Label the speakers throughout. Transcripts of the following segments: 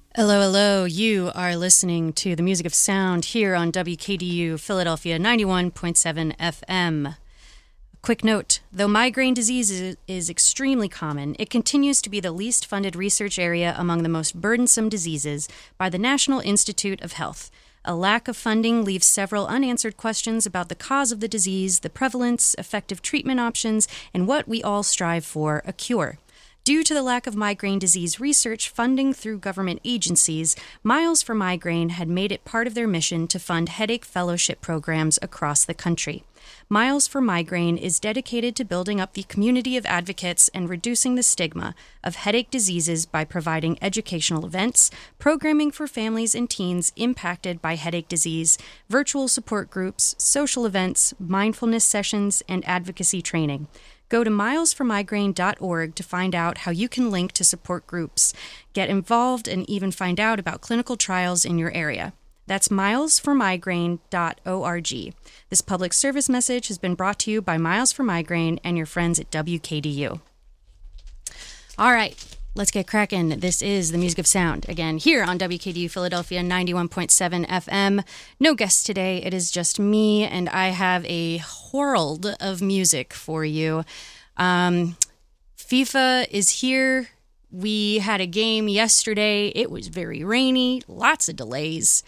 Speaker 1: Hello, hello. You are listening to the Music of Sound here on WKDU Philadelphia 91.7 FM. Quick note, though migraine disease is extremely common, it continues to be the least funded research area among the most burdensome diseases by the National Institute of Health. A lack of funding leaves several unanswered questions about the cause of the disease, the prevalence, effective treatment options, and what we all strive for, a cure. Due to the lack of migraine disease research funding through government agencies, Miles for Migraine had made it part of their mission to fund headache fellowship programs across the country. Miles for Migraine is dedicated to building up the community of advocates and reducing the stigma of headache diseases by providing educational events, programming for families and teens impacted by headache disease, virtual support groups, social events, mindfulness sessions, and advocacy training. Go to milesformigraine.org to find out how you can link to support groups, get involved, and even find out about clinical trials in your area. That's milesformigraine.org. This public service message has been brought to you by Miles for Migraine and your friends at WKDU. All right, let's get cracking. This is the Music of Sound, again, here on WKDU Philadelphia 91.7 FM. No guests today. It is just me, and I have a world of music for you. FIFA is here. We had a game yesterday. It was very rainy, lots of delays.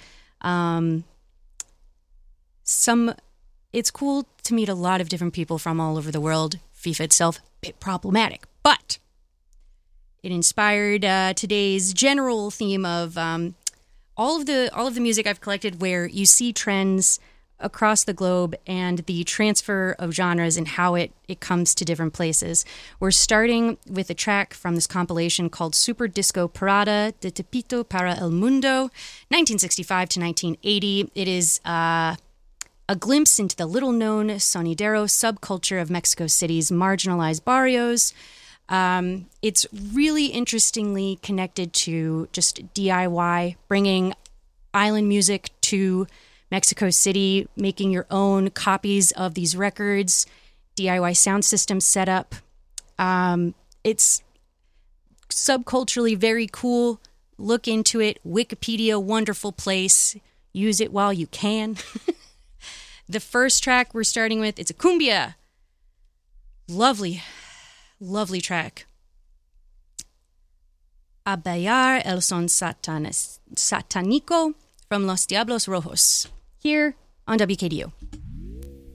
Speaker 1: It's cool to meet a lot of different people from all over the world. FIFA itself, a bit problematic, but it inspired today's general theme of all of the music I've collected, where you see trends across the globe and the transfer of genres and how it comes to different places. We're starting with a track from this compilation called Super Disco Parada de Tepito para el Mundo, 1965 to 1980. It is a glimpse into the little-known sonidero subculture of Mexico City's marginalized barrios. It's really interestingly connected to just DIY, bringing island music to Mexico City, making your own copies of these records, DIY sound system setup. It's subculturally very cool. Look into it. Wikipedia, wonderful place. Use it while you can. The first track we're starting with, it's a cumbia. Lovely, lovely track. A bailar el son satánico from Los Diablos Rojos, here on WKDU.